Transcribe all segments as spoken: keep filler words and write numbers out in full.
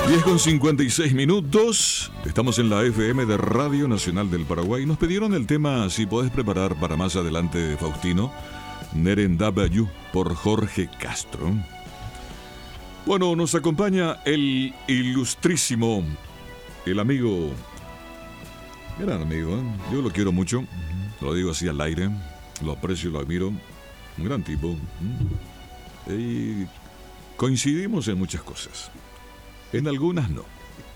diez con cincuenta y seis minutos. Estamos en la F M de Radio Nacional del Paraguay. Nos pidieron el tema Si podés preparar para más adelante, Faustino. Nerendabayú por Jorge Castro. Bueno, nos acompaña el ilustrísimo, el amigo, gran amigo, ¿eh? Yo lo quiero mucho, uh-huh. Lo digo así al aire, lo aprecio, lo admiro, un gran tipo. ¿eh? Y coincidimos en muchas cosas, en algunas no.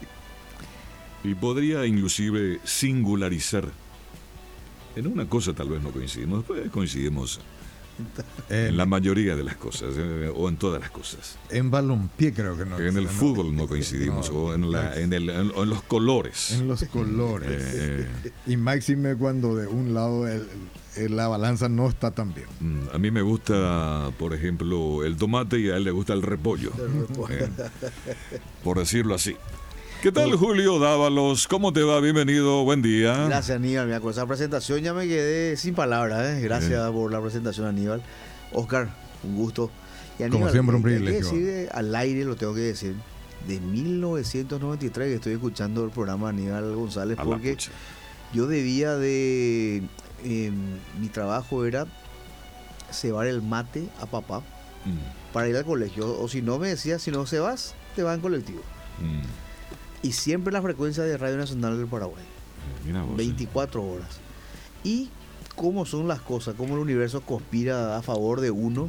Y podría inclusive singularizar. En una cosa tal vez no coincidimos, después coincidimos en, en la mayoría de las cosas, eh, o en todas las cosas. En balompié creo que no. En el no, fútbol no coincidimos, no, o en, la, en, el, en, en los colores. En los colores. Eh, eh. Y máxime cuando de un lado el, el, la balanza no está tan bien. A mí me gusta, por ejemplo, el tomate y a él le gusta el repollo. El repollo. Eh, por decirlo así. ¿Qué tal, Julio Dávalos? ¿Cómo te va? Bienvenido, buen día. Gracias, Aníbal. Mira, con esa presentación ya me quedé sin palabras. ¿eh? Gracias eh. por la presentación, Aníbal. Oscar, un gusto. Y Aníbal, como siempre, un privilegio. Hay que decir, al aire lo tengo que decir, de mil novecientos noventa y tres que estoy escuchando el programa de Aníbal González, a porque yo debía de... Eh, mi trabajo era cebar el mate a papá mm. para ir al colegio. O si no, me decía, si no se vas, te vas en colectivo. Mm. Y siempre la frecuencia de Radio Nacional del Paraguay. Mira vos, veinticuatro horas. Y cómo son las cosas, cómo el universo conspira a favor de uno.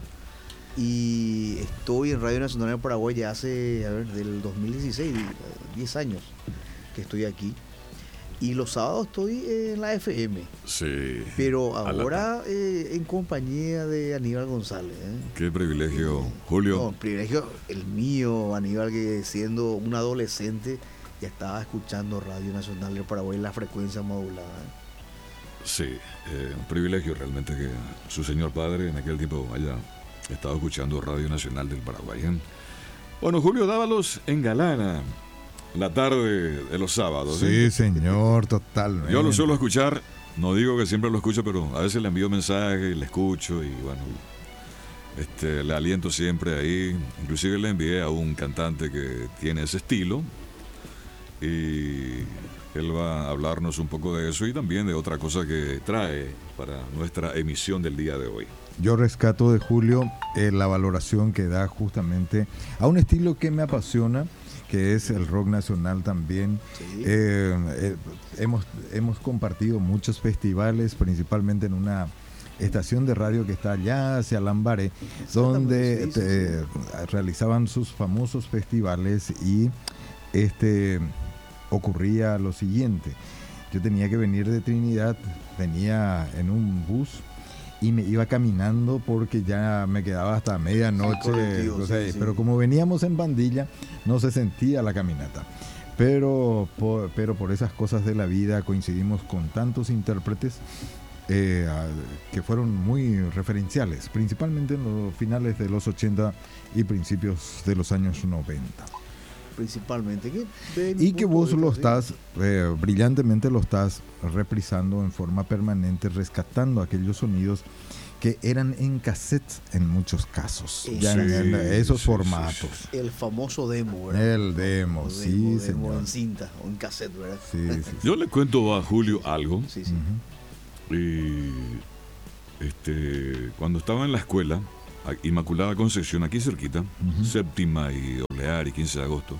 Y estoy en Radio Nacional del Paraguay ya hace, a ver, del dos mil dieciséis, diez años que estoy aquí. Y los sábados estoy en la F M. Sí. Pero ahora eh, en compañía de Aníbal González. ¿eh? Qué privilegio, eh, Julio. No, privilegio el mío, Aníbal, que siendo un adolescente ya estaba escuchando Radio Nacional del Paraguay en la frecuencia modulada. Sí, eh, un privilegio realmente que su señor padre en aquel tiempo haya estado escuchando Radio Nacional del Paraguay. ¿eh? Bueno, Julio Dávalos engalana la tarde de los sábados. Sí, ¿eh? Señor, totalmente. Yo lo suelo escuchar, no digo que siempre lo escucho, pero a veces le envío mensajes, le escucho y bueno, este, le aliento siempre ahí. Inclusive le envié a un cantante que tiene ese estilo y él va a hablarnos un poco de eso y también de otra cosa que trae para nuestra emisión del día de hoy. Yo rescato de Julio eh, la valoración que da justamente a un estilo que me apasiona, que es el rock nacional también. Sí. Eh, eh, hemos, hemos compartido muchos festivales, principalmente en una estación de radio que está allá hacia Lambaré, donde sí, sí, te, sí. realizaban sus famosos festivales y este ocurría lo siguiente. Yo tenía que venir de Trinidad, venía en un bus y me iba caminando porque ya me quedaba hasta medianoche, sí, o sea, sí, sí. Pero como veníamos en bandilla no se sentía la caminata, pero por, pero por esas cosas de la vida coincidimos con tantos intérpretes eh, que fueron muy referenciales, principalmente en los finales de los ochenta y principios de los años noventa. Principalmente. Que y que vos lo estás, eh, brillantemente lo estás reprisando en forma permanente, rescatando aquellos sonidos que eran en cassette en muchos casos, sí, ya en, en esos sí, formatos. Sí, sí. El famoso demo, ¿verdad? El demo, el sí, demo, señor. Demo en cinta o en cassette, ¿verdad? Sí, sí, sí. Yo le cuento a Julio algo. Sí, sí. Uh-huh. Y este, cuando estaba en la escuela, Inmaculada Concepción, aquí cerquita, uh-huh. Séptima y Olear y quince de agosto.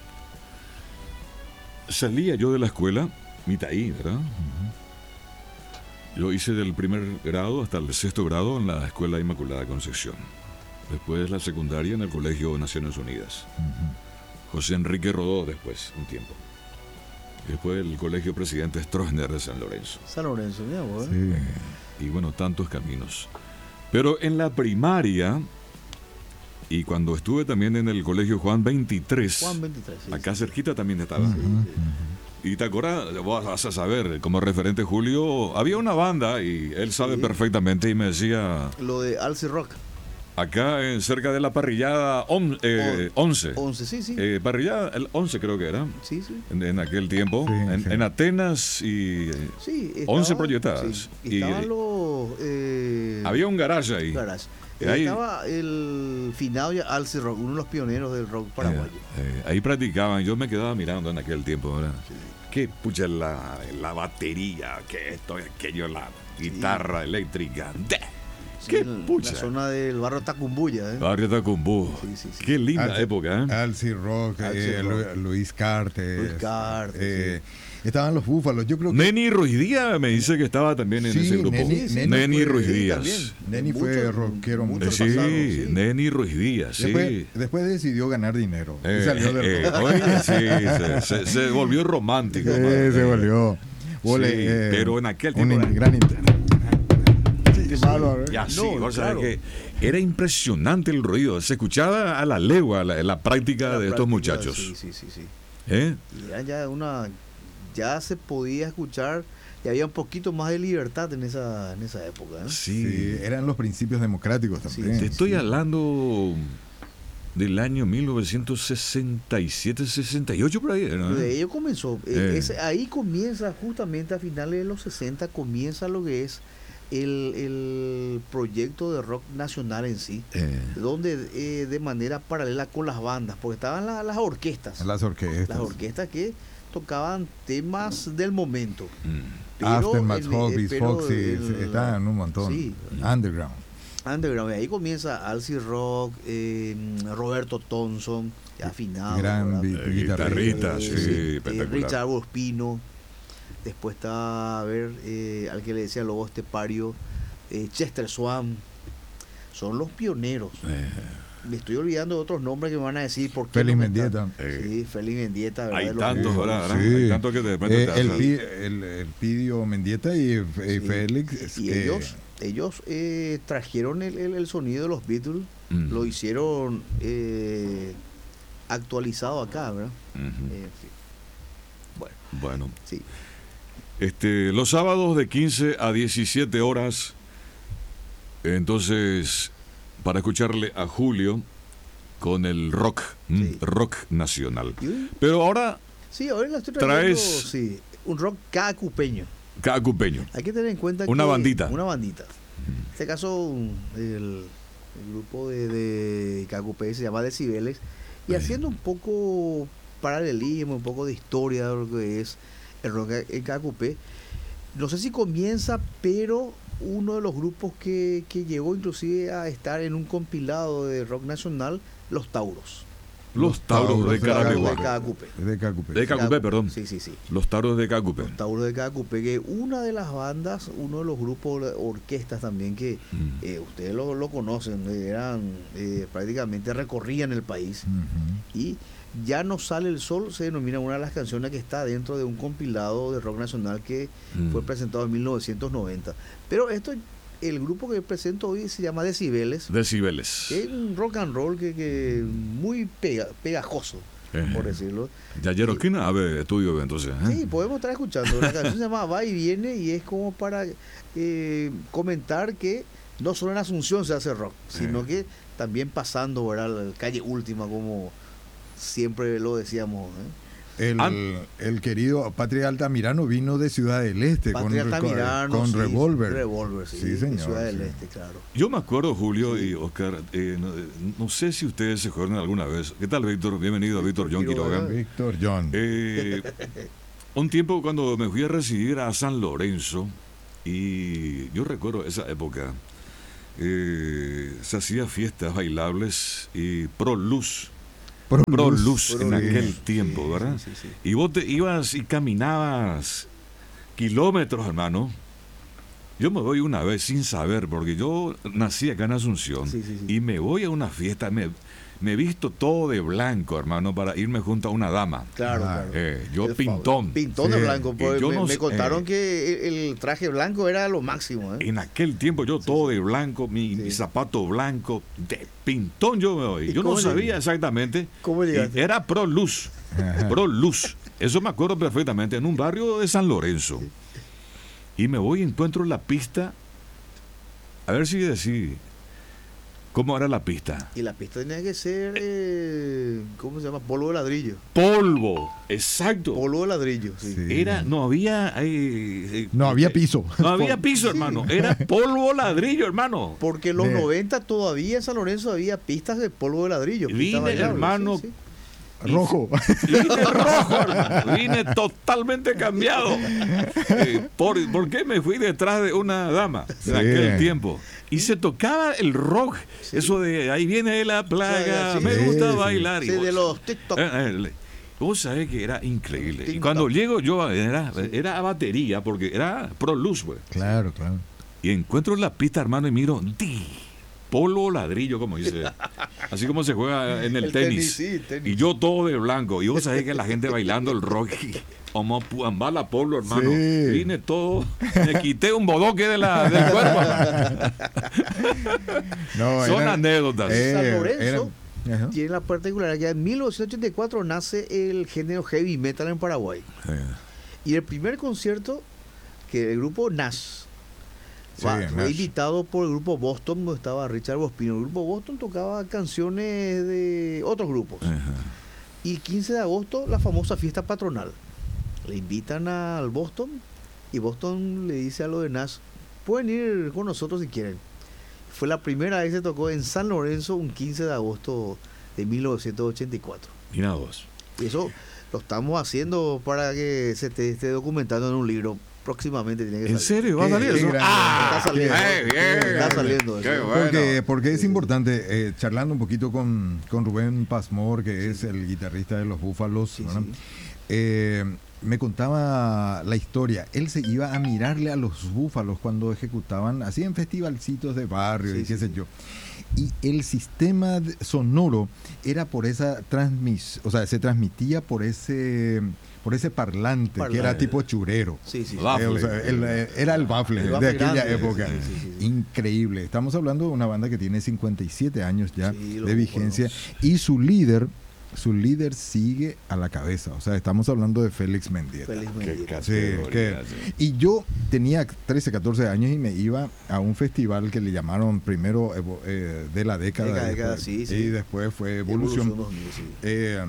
Salía yo de la escuela, Mitaí, ¿verdad? Uh-huh. Yo hice del primer grado hasta el sexto grado en la escuela Inmaculada Concepción. Después la secundaria en el Colegio Naciones Unidas. Uh-huh. José Enrique Rodó después, un tiempo. Después el Colegio Presidente Stroessner de San Lorenzo. San Lorenzo, mi amor. Sí. Y bueno, tantos caminos. Pero en la primaria, y cuando estuve también en el colegio Juan veintitrés, Juan veintitrés sí, acá sí. cerquita también estaba. Sí, sí. Y te acuerdas, vos vas a saber, como referente Julio, había una banda y él sabe sí. perfectamente y me decía... Lo de Alcy Rock. Acá en, cerca de la parrillada on, eh, once. once, sí, sí. Eh, parrillada, el once creo que era. Sí, sí. En, en aquel tiempo. Sí, en, sí. en Atenas y sí, estaba, once proyectadas. Sí. Estaban y, los, eh, Eh, Había un garage ahí. Garage. Eh, ahí, estaba el finado ya Alcy Rock, uno de los pioneros del rock paraguayo. Eh, eh, ahí practicaban, yo me quedaba mirando en aquel tiempo, ¿verdad? Sí. Qué pucha la, la batería, que esto, aquello, la guitarra sí. eléctrica. De, sí, qué en pucha. La zona del barrio Tacumbuya. ¿eh? Barrio Tacumbú. Sí, sí, sí. Qué linda Alcy, época, ¿eh? Alcy Rock, Alcy eh, Rock. Luis Cartes. Luis Cartes. Eh, sí. Estaban los Búfalos, yo creo que... Neni Ruiz Díaz me dice que estaba también en sí, ese grupo. Neni, Neni, Neni Neni fue, Ruiz sí, Díaz. Neni fue mucho, rockero mucho. Sí, pasado, sí, Neni Ruiz Díaz, sí. Después, después decidió ganar dinero. Eh, y salió del eh, rock. Oye, sí, se, se, se volvió romántico. Sí, man, se volvió. Sí, eh, pero en aquel tiempo... Un gran internet. Sí, sí. Ya sí, no, vos claro. sabés que era impresionante el ruido. Se escuchaba a la legua la, la práctica la de práctica, estos muchachos. Sí, sí, sí. sí. ¿Eh? Y era ya una... ya se podía escuchar y había un poquito más de libertad en esa en esa época. ¿eh? Sí. sí, eran los principios democráticos también. Sí, te estoy sí. hablando del año mil novecientos sesenta y siete, sesenta y ocho por ahí, ¿no? De ello comenzó. Eh. Ese, ahí comienza justamente a finales de los sesenta, comienza lo que es el, el proyecto de rock nacional en sí, eh. donde eh, de manera paralela con las bandas, porque estaban la, las orquestas. Las orquestas. Las orquestas que tocaban temas del momento. Mm. Aftermath, Hobbies, Foxy, estaban un montón. Sí. Underground. Underground. Y ahí comienza Alcy Rock, eh, Roberto Thompson, afinado. Gran eh, guitarrita, eh, sí, eh, espectacular. Richard Ospino. Después está, a ver, eh, al que le decía Lobo Estepario, eh, Chester Swan. Son los pioneros. Eh. Me estoy olvidando de otros nombres que me van a decir. ¿Por qué Félix no Mendieta. Eh. Sí, Félix Mendieta. ¿verdad? Hay tantos, ¿verdad? Sí. Hay tantos que de repente eh, te el, pi, el, el Pidio Mendieta y, y sí. Félix. Y eh, ellos, ellos eh, trajeron el, el, el sonido de los Beatles, mm. lo hicieron eh, actualizado acá, ¿verdad? Uh-huh. eh, sí. Bueno. Bueno. Sí. Este, los sábados de quince a diecisiete horas, entonces, para escucharle a Julio con el rock, sí. rock nacional. Pero ahora, sí, ahora la estoy trayendo, traes sí, un rock cacupeño. Cacupeño. Hay que tener en cuenta una que bandita. Una bandita. En este caso, el, el grupo de, de Cacupé se llama Decibeles, y Ay. haciendo un poco paralelismo, un poco de historia de lo que es el rock en Cacupé. No sé si comienza, pero uno de los grupos que, que llegó inclusive a estar en un compilado de rock nacional, Los Tauros. Los Tauros de Caraguá. De Cacupé. De Cacupé. De Cacupé, perdón. Sí, sí, sí. Los Tauros de Cacupé. Los Tauros de Cacupé, que una de las bandas, uno de los grupos, orquestas también, que mm. eh, ustedes lo, lo conocen, eran eh, prácticamente recorrían el país. Uh-huh. Y Ya no sale el sol se denomina una de las canciones que está dentro de un compilado de rock nacional que mm. fue presentado en mil novecientos noventa. Pero esto, el grupo que presento hoy se llama Decibeles. Decibeles. Que es un rock and roll que, que muy pega, pegajoso, eh. por decirlo. Ya Yeroquina, a ver, estudio entonces. ¿eh? Sí, podemos estar escuchando. La canción se llama Va y Viene y es como para eh, comentar que no solo en Asunción se hace rock, sino eh. que también pasando, ¿verdad? La calle Última, como siempre lo decíamos, ¿eh? El, ah. el querido Patria Altamirano vino de Ciudad del Este Patria con, Altamirano, con sí, Revolver. Revolver, sí, sí señor. Ciudad del sí. Este, claro. Yo me acuerdo, Julio sí. y Oscar, eh, no, no sé si ustedes se acuerdan alguna vez. ¿Qué tal, Víctor? Bienvenido a Víctor John Quiroga. Víctor John. Eh, un tiempo cuando me fui a residir a San Lorenzo, y yo recuerdo esa época, eh, se hacía fiestas bailables y pro luz. Pro, pro luz, luz pro en luz. Aquel tiempo, sí, ¿verdad? Sí, sí, sí. Y vos te ibas y caminabas kilómetros, hermano. Yo me voy una vez sin saber, porque yo nací acá en Asunción, sí, sí, sí. y me voy a una fiesta, me, me visto todo de blanco, hermano, para irme junto a una dama. Claro, ah, claro. Eh, yo el pintón. Pintón sí. de blanco, pues, me, no, me contaron eh, que el traje blanco era lo máximo. ¿eh? En aquel tiempo yo sí, todo sí. de blanco, mi, sí. mi zapato blanco, de pintón yo me voy. Yo no sabía llegué? exactamente. ¿Cómo llegaste? Era pro luz, pro luz. Eso me acuerdo perfectamente, en un barrio de San Lorenzo. Sí. Y me voy y encuentro la pista, a ver si decir, ¿Cómo era la pista? Y la pista tenía que ser, eh, ¿cómo se llama? Polvo de ladrillo. Polvo, exacto. Polvo de ladrillo, sí. Sí. Era, no había... eh, No había piso. No había piso, hermano. Era polvo ladrillo, hermano. Porque en los De- noventa todavía en San Lorenzo había pistas de polvo de ladrillo. Vine, pistas bailables, hermano, sí, sí. Rojo. Vine rojo, hermano. Vine totalmente cambiado. Eh, ¿por, ¿Por qué me fui detrás de una dama en Sí. aquel tiempo? Y se tocaba el rock. Eso de ahí viene la plaga, Sí, sí. me gusta Sí, bailar. Sí, y de vos- los TikTok. Eh, eh, Vos sabés que era increíble. Y TikTok. cuando llego yo, era, era a batería, porque era Pro Luz, güey. Claro, claro. Y encuentro la pista, hermano, y miro, ¡di! Polvo ladrillo, como dice. Así como se juega en el, El tenis. tenis, sí, tenis. Y yo todo de blanco. Y vos sabés que la gente bailando el rock. Como ambala polvo, hermano. Sí. Vine todo. Me quité un bodoque de la, del cuerpo, hermano. No, Son era- anécdotas. eh, San Lorenzo era- ajá. tiene la particularidad que en mil novecientos ochenta y cuatro nace el género heavy metal en Paraguay. Eh, Y el primer concierto que el grupo Nash Sí, va- Nash. fue invitado por el grupo Boston, donde estaba Richard Bospino. El grupo Boston tocaba canciones de otros grupos. ajá. Y el quince de agosto, la famosa fiesta patronal. Le invitan al Boston y Boston le dice a los de Nash, pueden ir con nosotros si quieren. Fue la primera vez que se tocó en San Lorenzo un quince de agosto de mil novecientos ochenta y cuatro. Mira vos. Y eso lo estamos haciendo para que se te esté documentando en un libro. Próximamente tiene que ¿En salir. serio? ¿Va a Qué- salir qué eso? grande. ¡Ah! Está saliendo. ¡Eh, bien! Está saliendo ¡Qué eso. bueno! Porque, porque es importante, eh, charlando un poquito con, con Rubén Pasmor, que es el guitarrista de los Búfalos, Sí, ¿verdad? sí. Eh, me contaba la historia. Él se iba a mirarle a los Búfalos cuando ejecutaban, así en festivalcitos de barrio Sí, y qué sí, sé sí. yo. Y el sistema de- sonoro era por esa transmisión, o sea, se transmitía por ese por ese parlante, que era Parlante. tipo churero. Sí, sí, sí. Bafle. Eh, o sea, el, eh, era el bafle El de bafle aquella grande, época. sí, sí, sí, sí. Increíble. Estamos hablando de una banda que tiene cincuenta y siete años ya Sí, los de vigencia Búfalos. y su líder, su líder sigue a la cabeza. O sea, estamos hablando de Félix Mendieta. Feliz Qué Mendieta. Sí, categoría, que- sí. y yo tenía trece, catorce años y me iba a un festival que le llamaron primero evo- eh, de la década, Década, después- década, sí, sí. y después fue Evolución. Evolución dos mil, sí. Eh,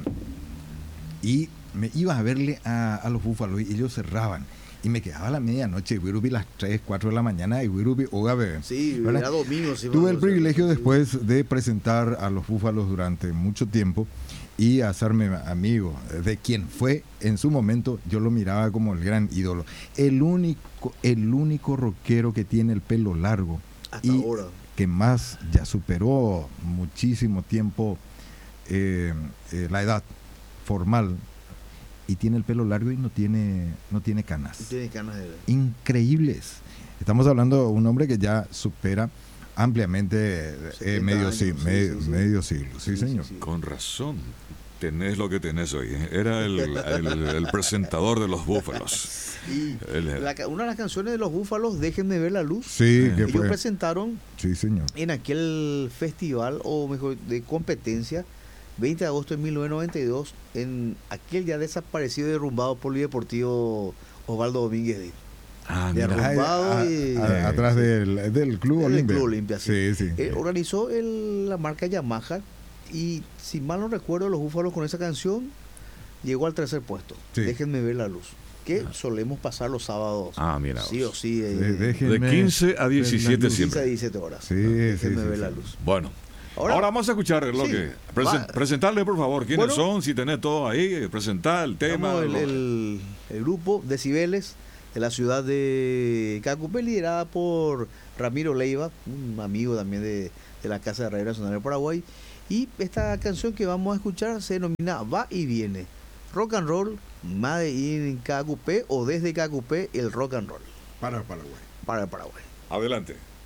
y me iba a verle a, a los Búfalos y ellos cerraban. Y me quedaba a la medianoche, Wirubi las tres, cuatro de la mañana y Wirubi Oga bebé. Sí, ¿verdad? era domingo. sí, Tuve el vamos a- privilegio después de presentar a los Búfalos durante mucho tiempo y hacerme amigo de quien fue en su momento, yo lo miraba como el gran ídolo. El único, el único rockero que tiene el pelo largo Hasta y ahora. que más ya superó muchísimo tiempo eh, eh, la edad formal y tiene el pelo largo y no tiene, no tiene canas. No tiene ganas de ver. Increíbles. Estamos hablando de un hombre que ya supera ampliamente eh, setenta medio, años, si- sí, medio, sí, sí. medio siglo. Sí, señor. sí. Con razón. Tenés lo que tenés hoy. ¿eh? Era el, el- el presentador de los Búfalos. Y El- la ca- una de las canciones de los Búfalos, Déjenme ver la luz, Sí, que ellos fue. presentaron Sí, señor. en aquel festival, o mejor, de competencia, veinte de agosto de mil novecientos noventa y dos, en aquel ya desaparecido y derrumbado polideportivo Osvaldo Domínguez Díaz. Ah, De mira. Ay, Arrumbado a- y- a- atrás del, del Club Del Olimpia. Club Olimpia, sí. Sí, sí. Eh, organizó el- la marca Yamaha y, si mal no recuerdo, los Búfalos con esa canción llegó al tercer puesto. Sí. Déjenme ver la luz. Que solemos pasar los sábados. Ah, mira. sí o sí. eh, De- déjenme De quince a ver la diecisiete luz. siempre. quince a diecisiete horas. Sí, Déjenme sí, sí, ver sí. la luz. Bueno. Ahora, Ahora, vamos a escuchar lo sí, que... presen- va. presentarle, por favor, quiénes Bueno. son, si tenés todo ahí, presentar el tema. Estamos el, lo- el- el grupo Decibeles de la ciudad de Cacupé, liderada por Ramiro Leiva, un amigo también de, de la Casa de Radio Nacional de Paraguay. Y esta canción que vamos a escuchar se denomina Va y Viene. Rock and roll, Made in Cacupé o desde Cacupé, el rock and roll Para Paraguay. para el Paraguay. Adelante.